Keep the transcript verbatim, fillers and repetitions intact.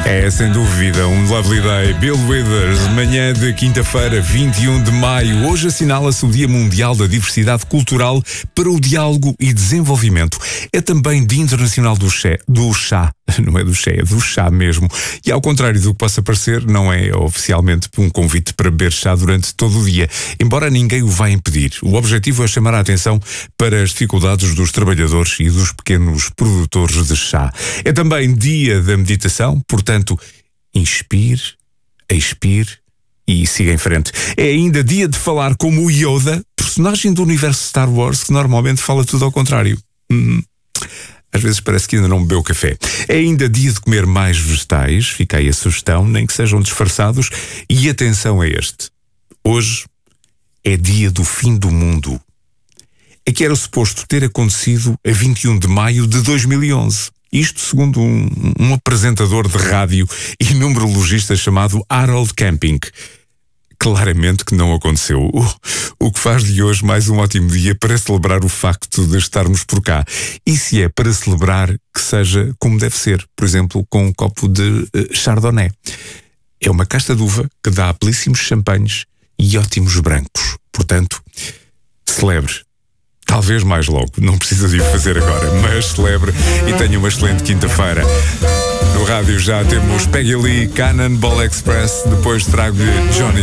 É, sem dúvida, um lovely day. Bill Withers, manhã de quinta-feira, vinte e um de maio. Hoje assinala-se o Dia Mundial da Diversidade Cultural para o Diálogo e Desenvolvimento. É também Dia Internacional do Chá. Do chá. Não é do chá, é do chá mesmo. E ao contrário do que possa parecer, não é oficialmente um convite para beber chá durante todo o dia, embora ninguém o vá impedir. O objetivo é chamar a atenção para as dificuldades dos trabalhadores e dos pequenos produtores de chá. É também Dia da Meditação, portanto, inspire, expire e siga em frente. É ainda dia de falar como o Yoda, personagem do universo Star Wars, que normalmente fala tudo ao contrário. Hum, às vezes parece que ainda não bebeu café. É ainda dia de comer mais vegetais, fica aí a sugestão, nem que sejam disfarçados. E atenção a este. Hoje é dia do fim do mundo. É que era suposto ter acontecido a vinte e um de maio de dois mil e onze. Isto segundo um, um apresentador de rádio e numerologista chamado Harold Camping. Claramente que não aconteceu. O, o que faz de hoje mais um ótimo dia para celebrar o facto de estarmos por cá. E se é para celebrar, que seja como deve ser. Por exemplo, com um copo de uh, Chardonnay. É uma casta de uva que dá belíssimos champanhes e ótimos brancos. Portanto, celebre. Talvez mais logo, não precisa de o fazer agora, mas celebre e tenha uma excelente quinta-feira. No rádio já temos Peggy Lee, Cannonball Express, depois trago-lhe Johnny